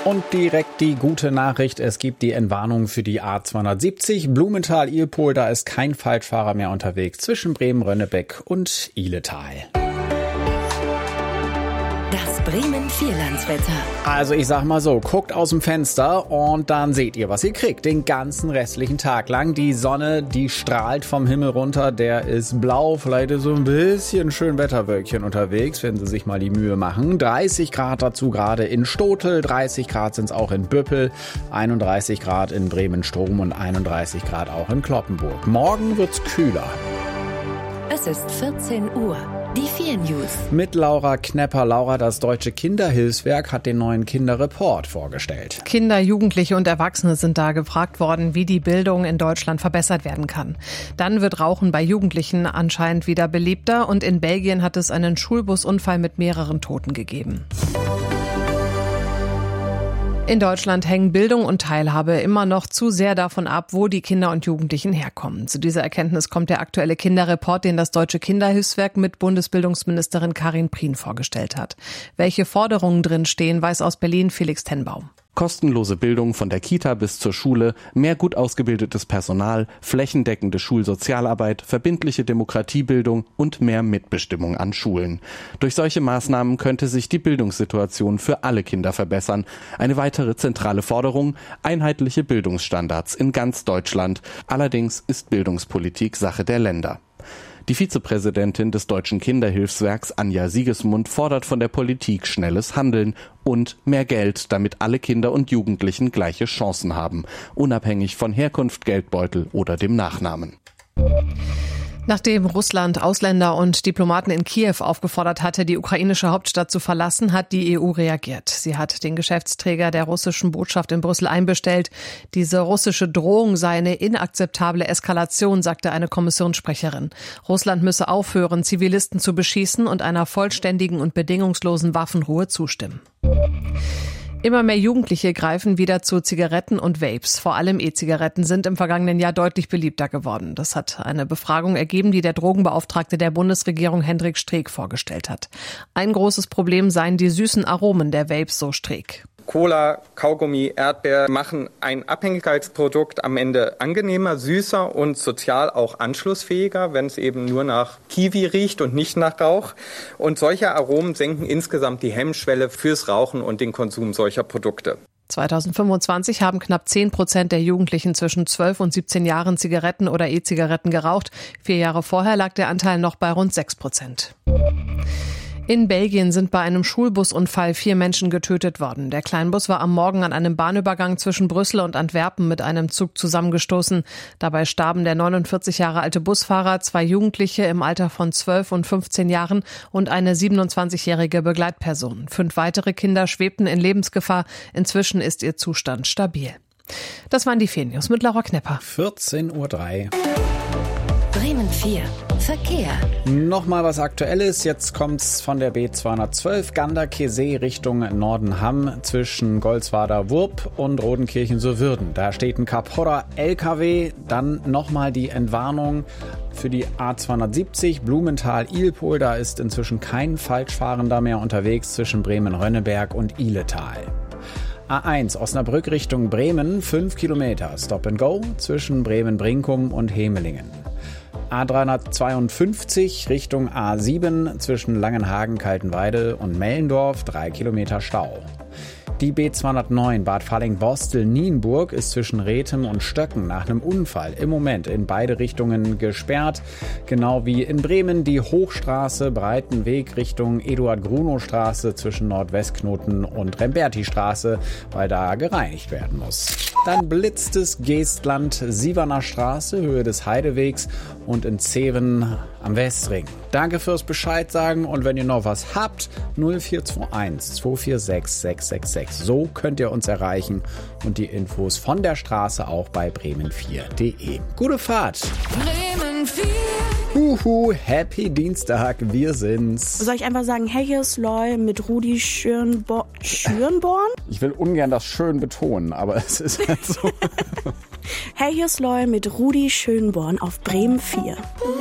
Und direkt die gute Nachricht, es gibt die Entwarnung für die A270 Blumenthal-Ilpol, da ist kein Falschfahrer mehr unterwegs zwischen Bremen-Rönnebeck und Ihletal. Das Bremen-Vierlandswetter. Also ich sag mal so, guckt aus dem Fenster und dann seht ihr, was ihr kriegt. Den ganzen restlichen Tag lang. Die Sonne, die strahlt vom Himmel runter, der ist blau. Vielleicht ist so ein bisschen Schönwetterwölkchen unterwegs, wenn sie sich mal die Mühe machen. 30 Grad dazu gerade in Stotel, 30 Grad sind es auch in Büppel, 31 Grad in Bremen-Strom und 31 Grad auch in Cloppenburg. Morgen wird's kühler. Es ist 14 Uhr. Die 4 News. Mit Laura Knepper. Laura, das Deutsche Kinderhilfswerk hat den neuen Kinderreport vorgestellt. Kinder, Jugendliche und Erwachsene sind da gefragt worden, wie die Bildung in Deutschland verbessert werden kann. Dann wird Rauchen bei Jugendlichen anscheinend wieder beliebter und in Belgien hat es einen Schulbusunfall mit mehreren Toten gegeben. In Deutschland hängen Bildung und Teilhabe immer noch zu sehr davon ab, wo die Kinder und Jugendlichen herkommen. Zu dieser Erkenntnis kommt der aktuelle Kinderreport, den das Deutsche Kinderhilfswerk mit Bundesbildungsministerin Karin Prien vorgestellt hat. Welche Forderungen drin stehen, weiß aus Berlin Felix Tenbaum. Kostenlose Bildung von der Kita bis zur Schule, mehr gut ausgebildetes Personal, flächendeckende Schulsozialarbeit, verbindliche Demokratiebildung und mehr Mitbestimmung an Schulen. Durch solche Maßnahmen könnte sich die Bildungssituation für alle Kinder verbessern. Eine weitere zentrale Forderung: einheitliche Bildungsstandards in ganz Deutschland. Allerdings ist Bildungspolitik Sache der Länder. Die Vizepräsidentin des Deutschen Kinderhilfswerks, Anja Siegesmund, fordert von der Politik schnelles Handeln und mehr Geld, damit alle Kinder und Jugendlichen gleiche Chancen haben, unabhängig von Herkunft, Geldbeutel oder dem Nachnamen. Nachdem Russland Ausländer und Diplomaten in Kiew aufgefordert hatte, die ukrainische Hauptstadt zu verlassen, hat die EU reagiert. Sie hat den Geschäftsträger der russischen Botschaft in Brüssel einbestellt. Diese russische Drohung sei eine inakzeptable Eskalation, sagte eine Kommissionssprecherin. Russland müsse aufhören, Zivilisten zu beschießen und einer vollständigen und bedingungslosen Waffenruhe zustimmen. Immer mehr Jugendliche greifen wieder zu Zigaretten und Vapes. Vor allem E-Zigaretten sind im vergangenen Jahr deutlich beliebter geworden. Das hat eine Befragung ergeben, die der Drogenbeauftragte der Bundesregierung Hendrik Streeck vorgestellt hat. Ein großes Problem seien die süßen Aromen der Vapes, so Streeck. Cola, Kaugummi, Erdbeer machen ein Abhängigkeitsprodukt am Ende angenehmer, süßer und sozial auch anschlussfähiger, wenn es eben nur nach Kiwi riecht und nicht nach Rauch. Und solche Aromen senken insgesamt die Hemmschwelle fürs Rauchen und den Konsum solcher Produkte. 2025 haben knapp 10% der Jugendlichen zwischen 12 und 17 Jahren Zigaretten oder E-Zigaretten geraucht. 4 Jahre vorher lag der Anteil noch bei rund 6%. In Belgien sind bei einem Schulbusunfall 4 Menschen getötet worden. Der Kleinbus war am Morgen an einem Bahnübergang zwischen Brüssel und Antwerpen mit einem Zug zusammengestoßen. Dabei starben der 49 Jahre alte Busfahrer, 2 Jugendliche im Alter von 12 und 15 Jahren und eine 27-jährige Begleitperson. 5 weitere Kinder schwebten in Lebensgefahr. Inzwischen ist ihr Zustand stabil. Das waren die 4 News mit Laura Knepper. 14:03 Uhr. Bremen 4. Verkehr. Nochmal was Aktuelles. Jetzt kommt's von der B212 Ganderkesee Richtung Nordenham zwischen Golswader-Wurp und Rodenkirchen-sur-Würden. Da steht ein Kapotter LKW. Dann nochmal die Entwarnung für die A270 Blumenthal-Ilpol. Da ist inzwischen kein Falschfahrender mehr unterwegs zwischen Bremen-Rönneberg und Ihletal. A1 Osnabrück Richtung Bremen, 5 Kilometer Stop and Go zwischen Bremen-Brinkum und Hemelingen. A352 Richtung A7 zwischen Langenhagen, Kaltenweide und Mellendorf, 3 Kilometer Stau. Die B209 Bad Falling-Borstel-Nienburg ist zwischen Rethem und Stöcken nach einem Unfall im Moment in beide Richtungen gesperrt. Genau wie in Bremen die Hochstraße Breitenweg Richtung Eduard-Grunow-Straße zwischen Nordwestknoten und Remberti-Straße, weil da gereinigt werden muss. Dann blitzt es Geestland-Sieverner Straße, Höhe des Heidewegs und in Zeven am Westring. Danke fürs Bescheid sagen und wenn ihr noch was habt, 0421 246 666. So könnt ihr uns erreichen und die Infos von der Straße auch bei bremen4.de. Gute Fahrt! Bremen 4. Happy Dienstag, wir sind's. Soll ich einfach sagen, hey, hier ist Loy mit Rudi Schönborn? Ich will ungern das schön betonen, aber es ist halt so. Hey, hier ist Loy mit Rudi Schönborn auf Bremen 4.